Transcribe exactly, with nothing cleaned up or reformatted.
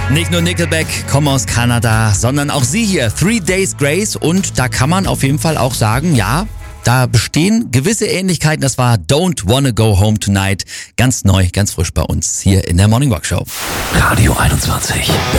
Nicht nur Nickelback kommen aus Kanada, sondern auch sie hier, Three Days Grace. Und da kann man auf jeden Fall auch sagen, ja, da bestehen gewisse Ähnlichkeiten. Das war Don't Wanna Go Home Tonight. Ganz neu, ganz frisch bei uns hier in der Morning Rock Show. Radio einundzwanzig.